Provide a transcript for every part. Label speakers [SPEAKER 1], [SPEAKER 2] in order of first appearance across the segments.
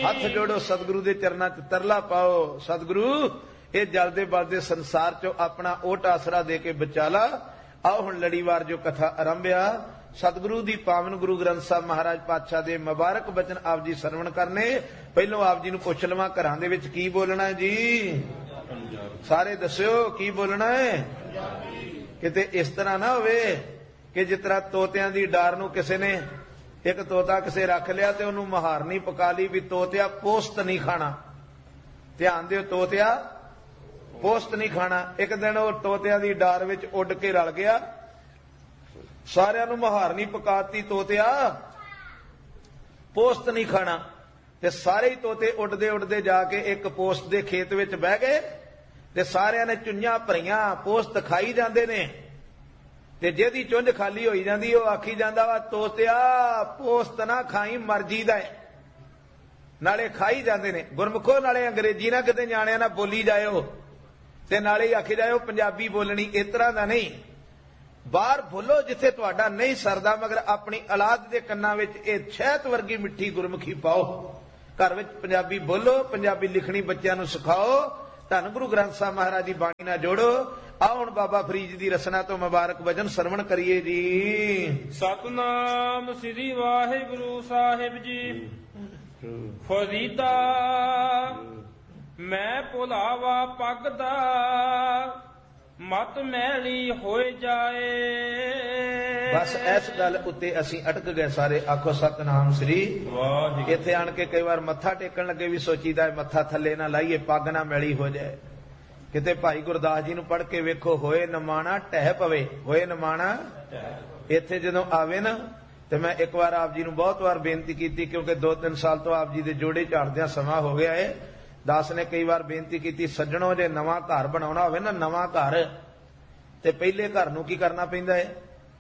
[SPEAKER 1] हथ जोड़ो सतगुरु के चरणों च तरला पाओ, सतगुरु ये जलते बलते संसार चो अपना ओट आसरा दे के बचा ला। आओ हुण लड़ीवार जो कथा आरंभिया, सतगुरु दी पावन गुरु ग्रंथ साहब महाराज पातशाह दे मुबारक बचन आप जी सरवण करने। पहलों आप जी नूं पुछ लवां घरां दे विच की बोलना है जी? सारे दस्यो की बोलना है? किते इस तरह ना होवे कि जिस तरह तोतियां दी डार नूं किसी ने एक तोता किसे रख लिया ते उन्होंने महारनी पका ली भी तोतिया पोस्त नहीं खाना। ध्यान दिओ, तोतिया पोस्त नहीं खाना। एक दिन वो तोतिया दी डार विच उड़ के रल गया, सारियां नूं महारनी पकाती, तोतिया पोस्त नहीं खाना। ते सारे ही तोते उड़दे उड़दे जाके एक पोस्त दे खेत विच बह गए ते सारियां ने चुंझां भरियां पोस्त खाई जांदे ने। ते जेदी चुंझ खाली होई जांदी ओ आखी जांदा वा तोतिया पोस्त ना खाई मर्जी दा है। नाले खाई जांदे ने गुरमुखो, नाले अंग्रेजी ना किते जाणिया ना बोली जाओ ते नाले आखी जाओ पंजाबी बोलनी इस तरह दा नहीं। बाहर बोलो जिथे तुहाडा नहीं सरदा, मगर अपनी औलाद दे कन्नां विच इह शहद वर्गी मिठी गुरमुखी पाओ। घर विच पंजाबी बोलो, पंजाबी लिखनी बच्चों नूं सिखाओ। धन गुरु ग्रंथ साहब महाराज की बाणी नाल जोड़ो। आओ हुण बाबा फरीद दी रचना तो मुबारक वचन सरवण करिए जी।
[SPEAKER 2] सतनाम श्री वाहिगुरु साहिब जी। फरीदा मैं भुलावा पगदा, मत मैली होए जाए।
[SPEAKER 1] बस इस गल उत्ते असीं अटक गए सारे। आखो सतनाम श्री। इत्थे आण के कई बार मत्था टेकण लगे भी सोचीदा है मत्था थल्ले ना लाइए, पग ना मैली हो जाए। किते भाई गुरदास जी नूं पढ़ के वेखो, होए नमाणा टह पवे, होए नमाणा। इत्थे जदों आवे ना ते मैं एक बार आप जी नूं बहुत बार बेनती कीती, क्योंकि 2-3 साल तो आप जी दे जोड़े झाड़दियां समा हो गया है। दास ने कई बार बेनती की, सज्जणों जे नवां घर बनाउणा होवे ना, नवां घर ते पहले घर नूं की करना पैंदा है?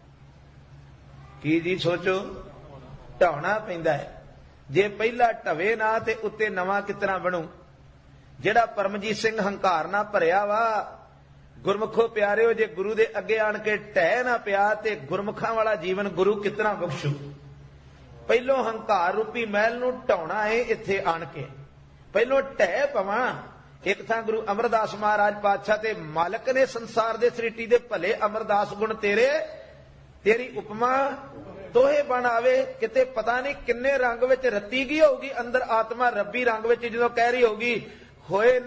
[SPEAKER 1] की जी सोचो, ढाउणा पैंदा है। जे पहला ढवे ना ते उत्ते नवां कितना बनू? जिहड़ा परमजीत सिंह हंकार ना भरिया वा, गुरमुखो प्यारिओ, जे गुरु दे अगे आण के ढह ना पिया ते गुरमुखां वाला जीवन गुरु कितना बख्शू। पहलों हंकार रूपी महल नूं ढाउणा है इत्थे आण के, पहलों ढह पवां। एक थां गुरु अमरदास महाराज पातशाह ते मालक ने संसार दे सृष्टि दे भले अमरदास गुण तेरे, तेरी उपमा तोहे बन आवे। किते पता नहीं किन्ने रंग विच रत्ती गई होगी अंदर आत्मा, रब्बी रंग विच जदों कह रही होगी होए